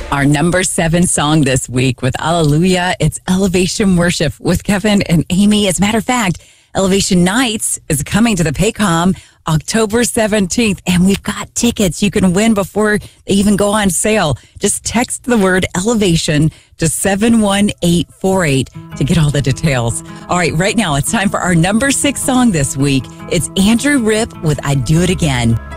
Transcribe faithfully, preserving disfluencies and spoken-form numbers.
Our number seven song this week with Alleluia, it's Elevation Worship with Kevin and Amy. As a matter of fact, Elevation Nights is coming to the Paycom October seventeenth, and we've got tickets you can win before they even go on sale. Just text the word Elevation to seven one eight four eight to get all the details. All right, right now it's time for our number six song this week. It's Andrew Ripp with I Do It Again.